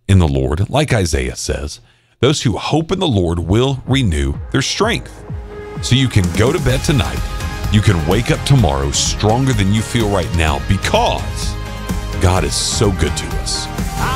in the Lord, like Isaiah says, those who hope in the Lord will renew their strength. So you can go to bed tonight. You can wake up tomorrow stronger than you feel right now because God is so good to us.